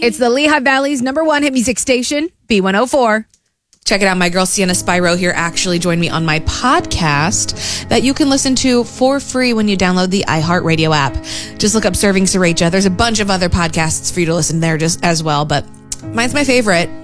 It's the Lehigh Valley's #1 hit music station, B104. Check it out. My girl Sienna Spyro here actually joined me on my podcast that you can listen to for free when you download the iHeartRadio app. Just look up Serving Sriracha. There's a bunch of other podcasts for you to listen there just as well, but mine's my favorite.